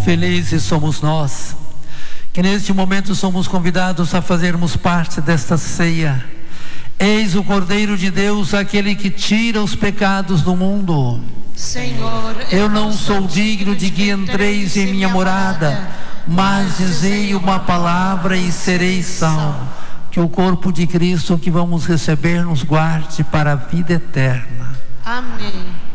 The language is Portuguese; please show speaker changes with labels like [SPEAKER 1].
[SPEAKER 1] Felizes somos nós, que neste momento somos convidados a fazermos parte desta ceia. Eis o Cordeiro de Deus, aquele que tira os pecados do mundo.
[SPEAKER 2] Senhor,
[SPEAKER 1] eu não sou digno de que entreis em minha morada, mas dizei uma palavra e sereis salvos. Que o corpo de Cristo que vamos receber nos guarde para a vida eterna.
[SPEAKER 2] Amém.